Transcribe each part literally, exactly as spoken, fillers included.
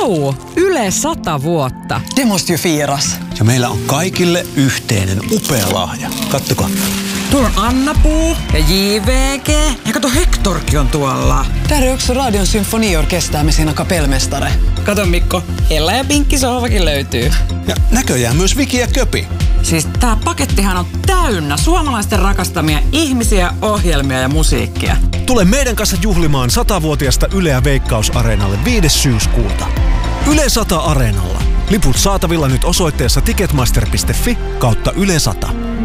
Vau! Yle sata vuotta. Det måste ju firas. Ja meillä on kaikille yhteinen upea lahja. Kattokaa. Tuolla on Anna-Puu ja J V G. Ja kato, Hectorkin on tuolla. Där är också Radion symfoniorkester med sina kapellmästare. Kato Mikko, Hella ja Pinkki sohvakin löytyy. Ja näköjään myös Viki ja Köpi. Siis tää pakettihan on täynnä suomalaisten rakastamia ihmisiä, ohjelmia ja musiikkia. Tule meidän kanssa juhlimaan satavuotiasta Yleä Veikkaus-areenalle viides syyskuuta. Yle sata Areenalla. Liput saatavilla nyt osoitteessa ticketmaster piste fi kautta Yle sata.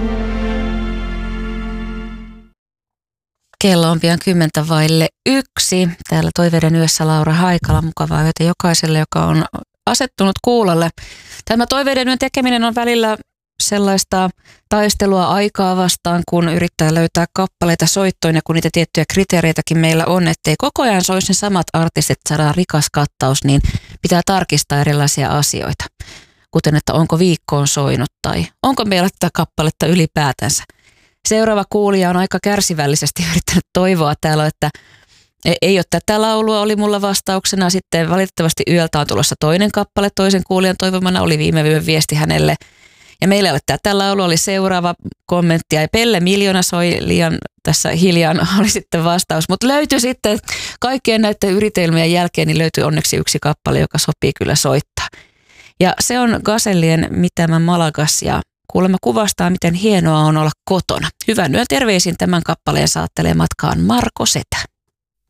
Kello on pian kymmentä vaille yksi. Täällä Toiveiden yössä Laura Haikala. Mukavaa yötä jokaiselle, joka on asettunut kuulolle. Tämä Toiveiden yön tekeminen on välillä sellaista taistelua aikaa vastaan, kun yrittää löytää kappaleita soittoon ja kun niitä tiettyjä kriteereitäkin meillä on, ettei koko ajan soisi ne samat artistit, saadaan rikas kattaus, niin pitää tarkistaa erilaisia asioita. Kuten, että onko viikkoon soinut tai onko meillä tätä kappaletta ylipäätänsä. Seuraava kuulija on aika kärsivällisesti yrittänyt toivoa täällä, että ei ole tätä laulua, oli mulla vastauksena. Sitten valitettavasti yöltä on tulossa toinen kappale toisen kuulijan toivomana, oli viime yön viesti hänelle. Ja meillä ei ole tätä laulua, oli seuraava kommentti. Ja Pelle Miljoona soi liian tässä hiljaan, oli sitten vastaus. Mutta löytyi sitten kaikkien näiden yritelmien jälkeen, niin löytyi onneksi yksi kappale, joka sopii kyllä soittaa. Ja se on Gazellien Mitämä Malagas ja kuulemma kuvastaa, miten hienoa on olla kotona. Hyvän yön terveisin tämän kappaleen saattelee matkaan Marko Setä.